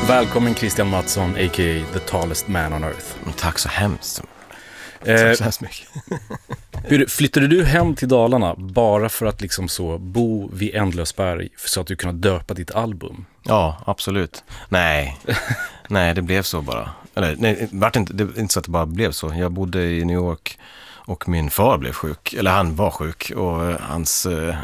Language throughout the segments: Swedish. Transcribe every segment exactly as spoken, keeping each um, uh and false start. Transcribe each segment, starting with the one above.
Välkommen Christian Mattsson, a k a the tallest man on earth. Tack så hemskt. Eh, Tack så hemskt mycket. hur, flyttade du hem till Dalarna bara för att liksom så bo vid Ändlösberg så att du kunde döpa ditt album? Ja, absolut. Nej, nej det blev så bara. Eller, nej, det var inte, det var inte så att det bara blev så. Jag bodde i New York och min far blev sjuk. Eller han var sjuk och eh, hans eh,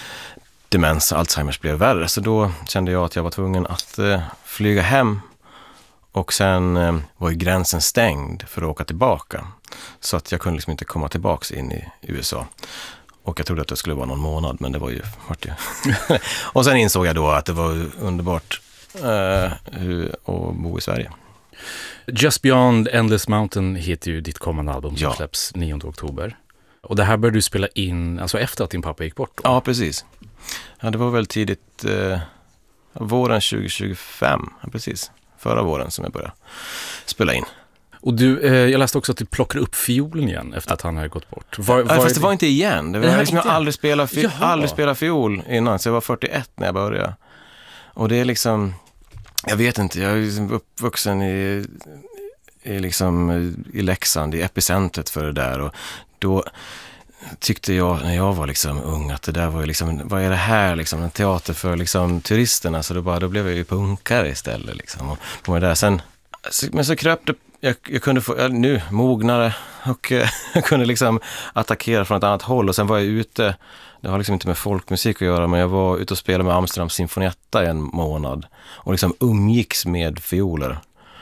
demens, Alzheimers, blev värre. Så då kände jag att jag var tvungen att eh, flyga hem. Och sen eh, var ju gränsen stängd för att åka tillbaka. Så att jag kunde liksom inte komma tillbaka in i U S A. Och jag trodde att det skulle vara någon månad, men det var ju... Vart ju. Och sen insåg jag då att det var underbart eh, att bo i Sverige. Just Beyond Endless Mountain heter ju ditt kommande album som Ja. släpps nionde oktober. Och det här började du spela in alltså efter att din pappa gick bort då? Ja, precis. Ja, det var väl tidigt eh, våren tjugo tjugofem, ja, precis. Förra våren som jag började spela in. Och du, eh, jag läste också att du plockar upp fiolen igen efter att han hade gått bort. Var, Ja, var fast det var inte igen. Det var Nej, liksom, jag inte. aldrig spelat, fi- Jaha. aldrig spelat fiol innan, så jag var fyrtioett när jag började. Och det är liksom, jag vet inte, jag är liksom uppvuxen i, i, liksom, i Leksand, i epicentret för det där. Och då tyckte jag, när jag var liksom ung, att det där var ju liksom, vad är det här liksom, en teater för liksom turisterna, så då, bara, då blev jag ju punkare istället liksom. Och, och där. Sen, men så kröp det, jag, jag kunde få, jag, nu mognare, och eh, jag kunde liksom attackera från ett annat håll, och sen var jag ute, det har liksom inte med folkmusik att göra, men jag var ute och spelade med Amsterdam Symfonietta i en månad och liksom umgicks med fioler.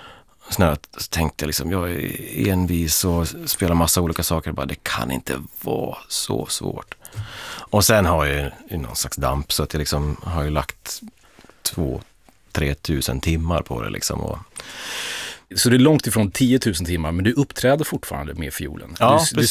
Så tänkte jag liksom, jag är envis och spelar massa olika saker. Bara, det kan inte vara så svårt. Och sen har jag ju någon slags damp, så att jag liksom har ju lagt två, tre tusen timmar på det liksom. Och... Så det är långt ifrån tio tusen timmar, men du uppträder fortfarande med fiolen. Ja, du, du